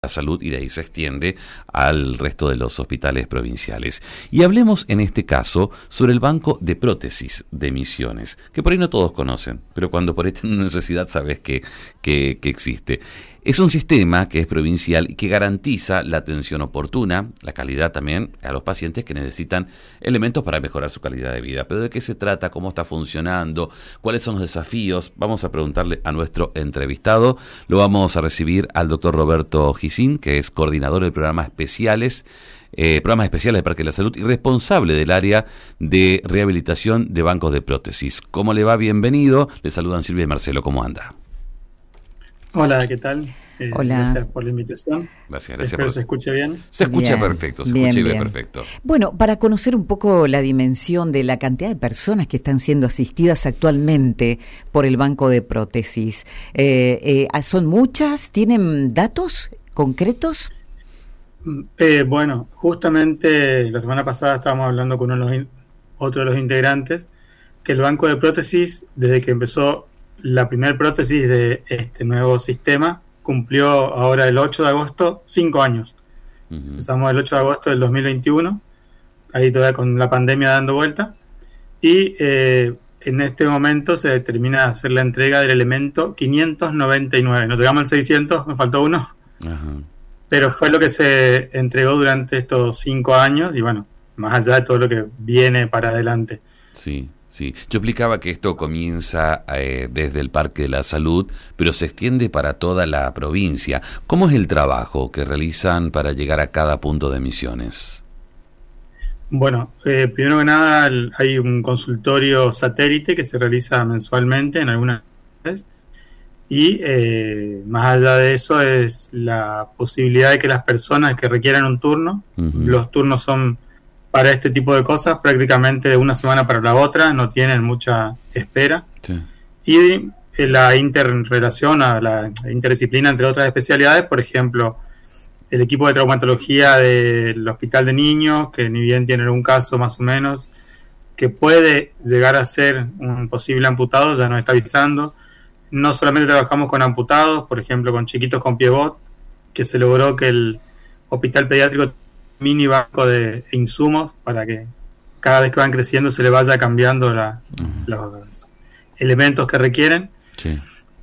la salud y de ahí se extiende al resto de los hospitales provinciales. Y hablemos en este caso sobre el Banco de Prótesis de Misiones, que por ahí no todos conocen, pero cuando por ahí tienen necesidad sabes que existe. Es un sistema que es provincial y que garantiza la atención oportuna, la calidad también a los pacientes que necesitan elementos para mejorar su calidad de vida. Pero ¿de qué se trata? ¿Cómo está funcionando? ¿Cuáles son los desafíos? Vamos a preguntarle a nuestro entrevistado. Lo vamos a recibir al doctor Roberto Gisín, que es coordinador del programas especiales del Parque de la Salud y responsable del área de rehabilitación de bancos de prótesis. ¿Cómo le va? Bienvenido. Le saludan Silvia y Marcelo. ¿Cómo anda? Hola, ¿qué tal? Hola. Gracias por la invitación. Gracias. Espero se escuche bien. Se escucha Bien, perfecto, se bien, escucha y ve bien. perfecto. Bueno, para conocer un poco la dimensión de la cantidad de personas que están siendo asistidas actualmente por el Banco de Prótesis, ¿son muchas? ¿Tienen datos concretos? Bueno, justamente la semana pasada estábamos hablando con otro de los integrantes, que el Banco de Prótesis, desde que empezó la primera prótesis de este nuevo sistema, cumplió ahora el 8 de agosto 5 años. Uh-huh. Empezamos el 8 de agosto del 2021, ahí todavía con la pandemia dando vuelta, y en este momento se determina hacer la entrega del elemento 599. Nos llegamos al 600, me faltó uno, Ajá. pero fue lo que se entregó durante estos 5 años, y bueno, más allá de todo lo que viene para adelante. Sí. Sí, yo explicaba que esto comienza desde el Parque de la Salud, pero se extiende para toda la provincia. ¿Cómo es el trabajo que realizan para llegar a cada punto de Misiones? Bueno, primero que nada hay un consultorio satélite que se realiza mensualmente en algunas veces, y más allá de eso es la posibilidad de que las personas que requieran un turno, Uh-huh. los turnos son para este tipo de cosas prácticamente de una semana para la otra, no tienen mucha espera. Sí. Y la interrelación, la interdisciplina entre otras especialidades, por ejemplo, el equipo de traumatología del Hospital de Niños, que ni bien tienen un caso más o menos, que puede llegar a ser un posible amputado, ya nos está avisando. No solamente trabajamos con amputados, por ejemplo, con chiquitos con piebot, que se logró que el Hospital Pediátrico mini banco de insumos para que cada vez que van creciendo se le vaya cambiando los elementos que requieren. Sí.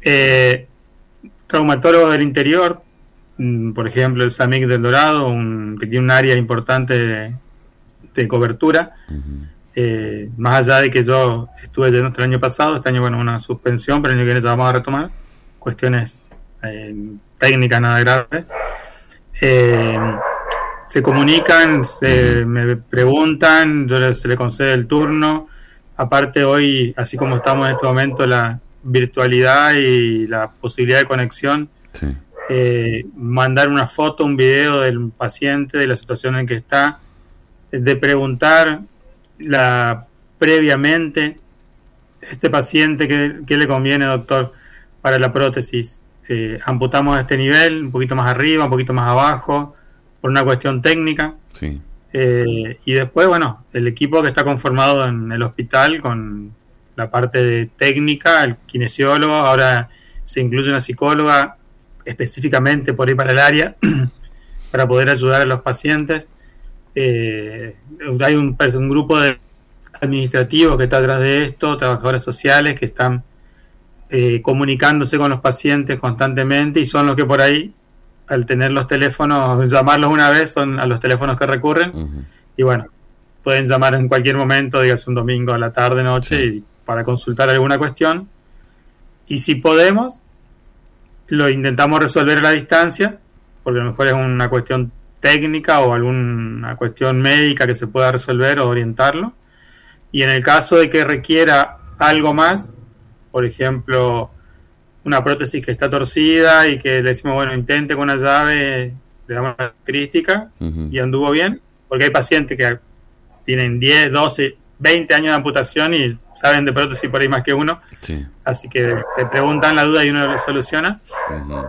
Traumatólogos del interior, por ejemplo el SAMIC del Dorado, que tiene un área importante de cobertura. Uh-huh. Más allá de que yo estuve yendo el año pasado, este año bueno, una suspensión, pero el año que viene ya vamos a retomar cuestiones técnicas, nada grave. Se comunican, me preguntan, se le concede el turno. Aparte hoy, así como estamos en este momento, la virtualidad y la posibilidad de conexión, Sí. Mandar una foto, un video del paciente, de la situación en que está, de preguntar previamente, este paciente, ¿qué le conviene, doctor, para la prótesis? Amputamos a este nivel, un poquito más arriba, un poquito más abajo, por una cuestión técnica. Sí. Y después, bueno, el equipo que está conformado en el hospital con la parte de técnica, el kinesiólogo, ahora se incluye una psicóloga específicamente por ahí para el área para poder ayudar a los pacientes. Hay un grupo de administrativos que está atrás de esto, trabajadores sociales que están comunicándose con los pacientes constantemente, y son los que por ahí, al tener los teléfonos, llamarlos una vez, son a los teléfonos que recurren. Uh-huh. Y bueno, pueden llamar en cualquier momento, dígase un domingo a la tarde, noche, Sí. y para consultar alguna cuestión. Y si podemos, lo intentamos resolver a la distancia, porque a lo mejor es una cuestión técnica o alguna cuestión médica que se pueda resolver o orientarlo. Y en el caso de que requiera algo más, por ejemplo, una prótesis que está torcida y que le decimos, bueno, intente con una llave, le damos una característica. Uh-huh. Y anduvo bien, porque hay pacientes que tienen 10, 12, 20 años de amputación y saben de prótesis por ahí más que uno. Sí. Así que te preguntan la duda y uno lo soluciona. Uh-huh.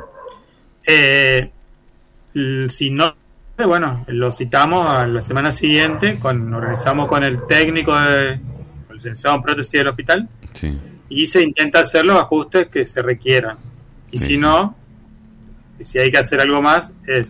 Si no, bueno, lo citamos a la semana siguiente, organizamos con el técnico, el licenciado en prótesis del hospital, Sí. y se intenta hacer los ajustes que se requieran. Y Sí, si sí. no, Si hay que hacer algo más, es